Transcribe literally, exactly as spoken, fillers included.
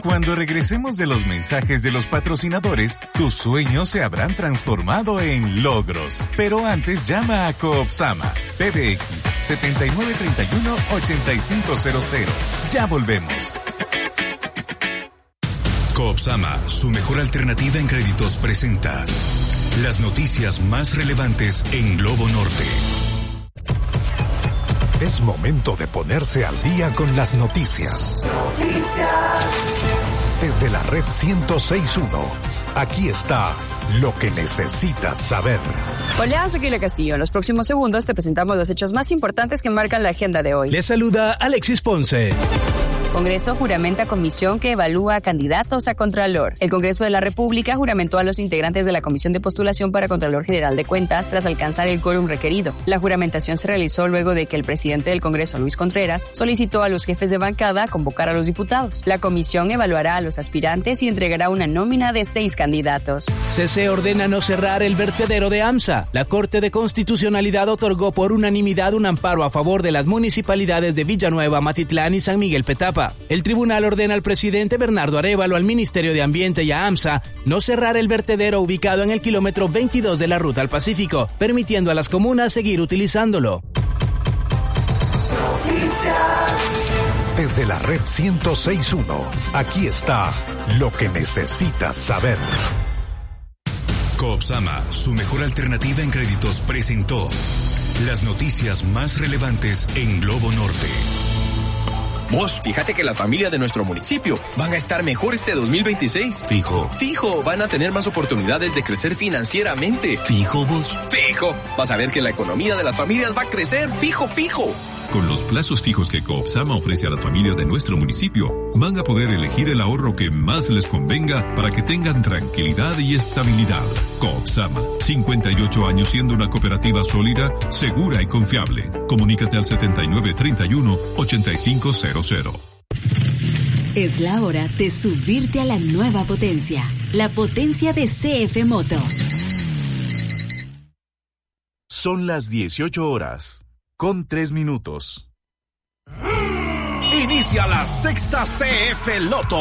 Cuando regresemos de los mensajes de los patrocinadores, tus sueños se habrán transformado en logros. Pero antes llama a Coopsama, P B X setenta y nueve treinta y uno ochenta y cinco cero cero. Ya volvemos. Coopsama, su mejor alternativa en créditos, presenta las noticias más relevantes en Globo Norte. Es momento de ponerse al día con las noticias. Noticias. Desde la red ciento seis punto uno, aquí está lo que necesitas saber. Hola, soy Kila Castillo. En los próximos segundos te presentamos los hechos más importantes que marcan la agenda de hoy. Les saluda Alexis Ponce. Congreso juramenta comisión que evalúa candidatos a Contralor. El Congreso de la República juramentó a los integrantes de la Comisión de Postulación para Contralor General de Cuentas tras alcanzar el quórum requerido. La juramentación se realizó luego de que el presidente del Congreso, Luis Contreras, solicitó a los jefes de bancada convocar a los diputados. La comisión evaluará a los aspirantes y entregará una nómina de seis candidatos. C C ordena no cerrar el vertedero de AMSA. La Corte de Constitucionalidad otorgó por unanimidad un amparo a favor de las municipalidades de Villanueva, Matitlán y San Miguel Petapa. El tribunal ordena al presidente Bernardo Arévalo, al Ministerio de Ambiente y a AMSA no cerrar el vertedero ubicado en el kilómetro veintidós de la Ruta al Pacífico, permitiendo a las comunas seguir utilizándolo. Noticias. Desde la red ciento seis punto uno, aquí está lo que necesitas saber. Coopsama, su mejor alternativa en créditos, presentó las noticias más relevantes en Globo Norte. Vos, fíjate que la familia de nuestro municipio van a estar mejor este dos mil veintiséis. Fijo. Fijo, van a tener más oportunidades de crecer financieramente. Fijo, vos. Fijo, vas a ver que la economía de las familias va a crecer. Fijo, fijo. Con los plazos fijos que Coopsama ofrece a las familias de nuestro municipio, van a poder elegir el ahorro que más les convenga para que tengan tranquilidad y estabilidad. Coopsama, cincuenta y ocho años siendo una cooperativa sólida, segura y confiable. Comunícate al setenta y nueve treinta y uno ochenta y cinco cero cero. Es la hora de subirte a la nueva potencia, la potencia de C F Moto. Son las dieciocho horas. Con tres minutos. Inicia la sexta C F Loto.